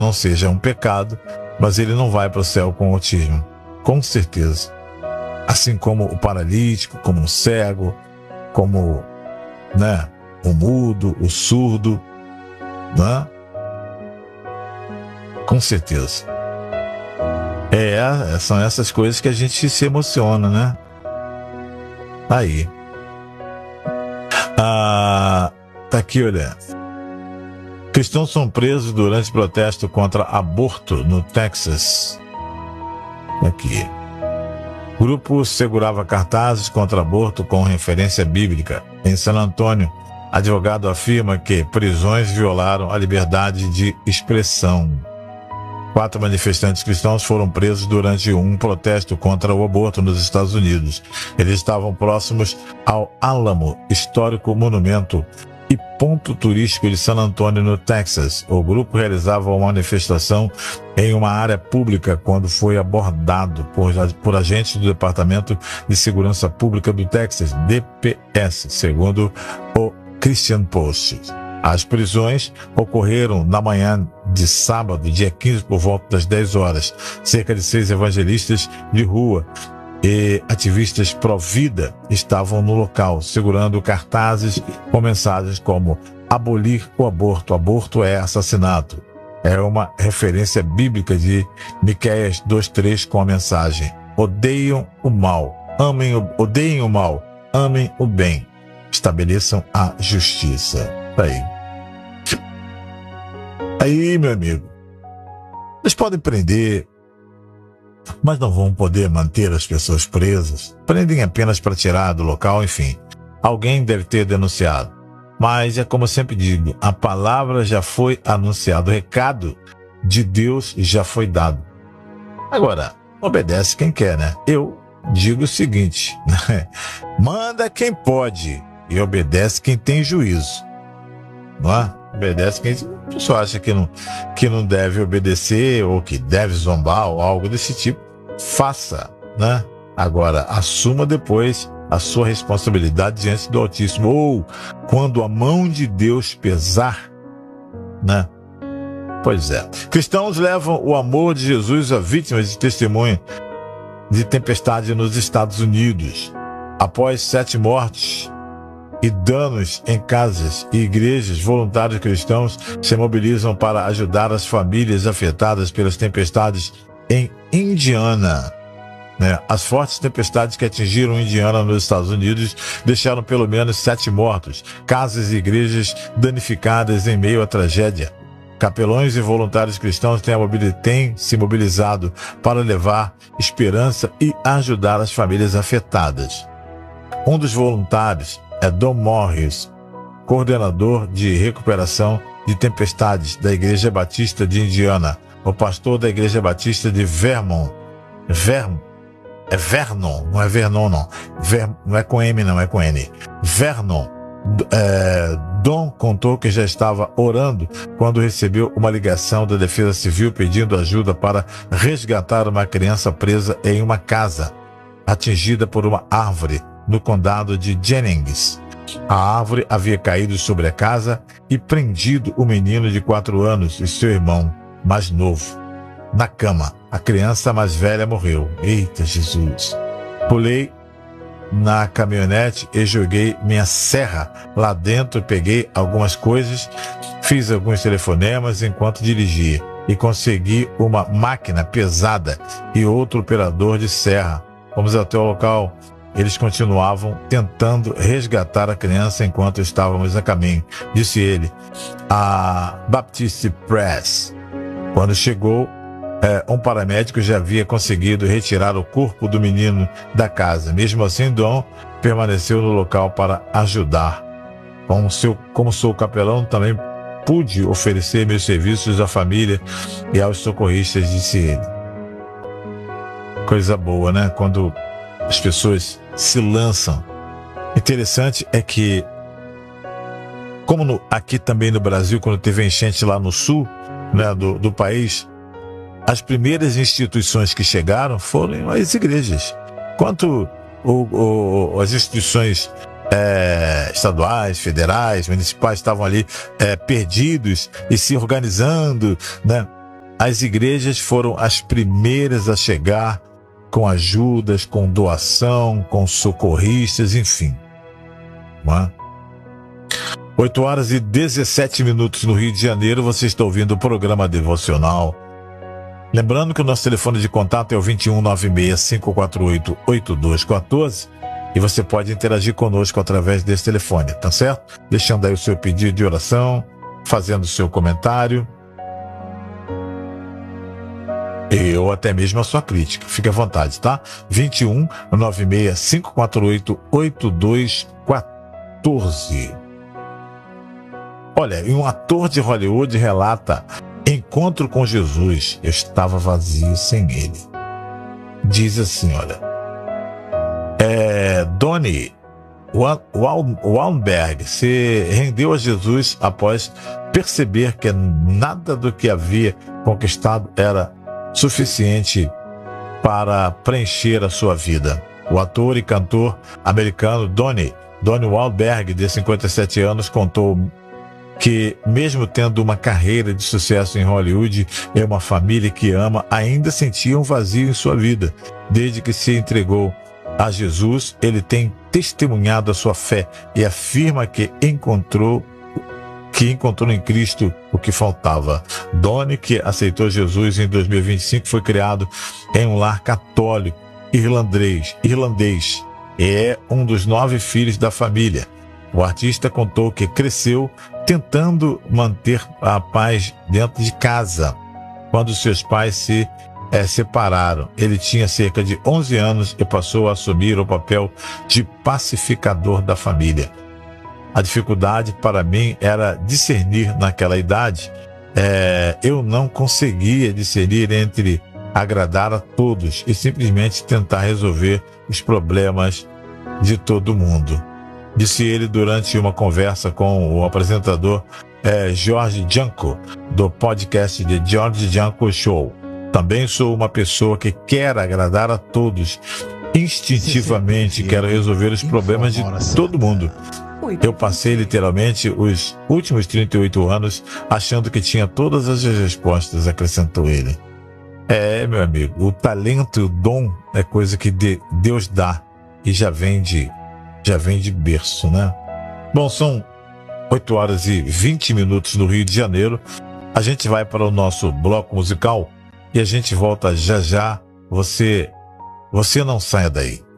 não seja um pecado, mas ele não vai para o céu com autismo, com certeza. Assim como o paralítico, como o cego, como, né, o mudo, o surdo, né? Com certeza. São essas coisas que a gente se emociona, né? Aí. Tá aqui, olha. Cristãos são presos durante protesto contra aborto no Texas. Aqui. O grupo segurava cartazes contra aborto com referência bíblica. Em San Antônio, advogado afirma que prisões violaram a liberdade de expressão. 4 manifestantes cristãos foram presos durante um protesto contra o aborto nos Estados Unidos. Eles estavam próximos ao Álamo, histórico monumento e ponto turístico de San Antônio, no Texas. O grupo realizava uma manifestação em uma área pública quando foi abordado por agentes do Departamento de Segurança Pública do Texas, DPS, segundo o Christian Post. As prisões ocorreram na manhã de sábado, dia 15, por volta das 10 horas. Cerca de 6 evangelistas de rua e ativistas pró-vida estavam no local, segurando cartazes com mensagens como abolir o aborto, aborto é assassinato. É uma referência bíblica de Miqueias 2:3 com a mensagem: odeiem o mal, odeiem o mal, amem o bem, estabeleçam a justiça. Aí, meu amigo, eles podem prender, mas não vão poder manter as pessoas presas. Prendem apenas para tirar do local, enfim. Alguém deve ter denunciado. Mas é como eu sempre digo, a palavra já foi anunciada, o recado de Deus já foi dado. Agora, obedece quem quer, né? Eu digo o seguinte, né? Manda quem pode e obedece quem tem juízo. Não é? Obedece quem a pessoa acha que não deve obedecer ou que deve zombar ou algo desse tipo, faça, né? Agora, assuma depois a sua responsabilidade diante do Altíssimo, ou quando a mão de Deus pesar, né? Pois é. Cristãos levam o amor de Jesus a vítimas de testemunho de tempestade nos Estados Unidos. Após 7 mortes e danos em casas e igrejas, voluntários cristãos se mobilizam para ajudar as famílias afetadas pelas tempestades em Indiana. As fortes tempestades que atingiram Indiana nos Estados Unidos deixaram pelo menos 7 mortos, casas e igrejas danificadas em meio à tragédia. Capelões e voluntários cristãos têm se mobilizado para levar esperança e ajudar as famílias afetadas. Um dos voluntários é Don Morris, coordenador de recuperação de tempestades da Igreja Batista de Indiana, o pastor da Igreja Batista de Vernon, não é Vernon não, não é com M não, é com N, Vernon. Dom contou que já estava orando quando recebeu uma ligação da Defesa Civil pedindo ajuda para resgatar uma criança presa em uma casa atingida por uma árvore no condado de Jennings. A árvore havia caído sobre a casa e prendido o menino de 4 anos e seu irmão mais novo na cama. A criança mais velha morreu. Eita Jesus! Pulei na caminhonete e joguei minha serra lá dentro, peguei algumas coisas, fiz alguns telefonemas enquanto dirigia e consegui uma máquina pesada e outro operador de serra. Fomos até o local. Eles continuavam tentando resgatar a criança enquanto estávamos a caminho, disse ele, a Baptist Press. Quando chegou, um paramédico já havia conseguido retirar o corpo do menino da casa. Mesmo assim, Dom permaneceu no local para ajudar. Como sou capelão, também pude oferecer meus serviços à família e aos socorristas, disse ele. Coisa boa, né? Quando as pessoas se lançam. Interessante é que, como aqui também no Brasil, quando teve enchente lá no sul, né, do país, as primeiras instituições que chegaram foram as igrejas. Enquanto as instituições estaduais, federais, municipais estavam ali perdidos e se organizando, né, as igrejas foram as primeiras a chegar com ajudas, com doação, com socorristas, enfim. 8h17 no Rio de Janeiro, você está ouvindo o programa Devocional. Lembrando que o nosso telefone de contato é o 2196-548-8214 e você pode interagir conosco através desse telefone, tá certo? Deixando aí o seu pedido de oração, fazendo o seu comentário ou até mesmo a sua crítica. Fique à vontade, tá? 2196-548-8214. Olha, e um ator de Hollywood relata: encontro com Jesus, eu estava vazio sem ele. Diz assim, olha, Donnie Wahlberg se rendeu a Jesus após perceber que nada do que havia conquistado era suficiente para preencher a sua vida. O ator e cantor americano Donnie Wahlberg, de 57 anos, contou que, mesmo tendo uma carreira de sucesso em Hollywood e uma família que ama, ainda sentia um vazio em sua vida. Desde que se entregou a Jesus, ele tem testemunhado a sua fé e afirma que encontrou em Cristo o que faltava. Donnie, que aceitou Jesus em 2025, foi criado em um lar católico irlandês. É um dos 9 filhos da família. O artista contou que cresceu tentando manter a paz dentro de casa quando seus pais se separaram. Ele tinha cerca de 11 anos e passou a assumir o papel de pacificador da família. A dificuldade para mim era discernir naquela idade. Eu não conseguia discernir entre agradar a todos e simplesmente tentar resolver os problemas de todo mundo, disse ele durante uma conversa com o apresentador George Janko, do podcast The George Janko Show. Também sou uma pessoa que quer agradar a todos. Instintivamente quero resolver os problemas de todo mundo. Eu passei literalmente os últimos 38 anos achando que tinha todas as respostas, acrescentou ele. Meu amigo, o talento, o dom é coisa que Deus dá e já vem de berço, né? Bom, são 8h20 no Rio de Janeiro. A gente vai para o nosso bloco musical e a gente volta já já. Você não saia daí.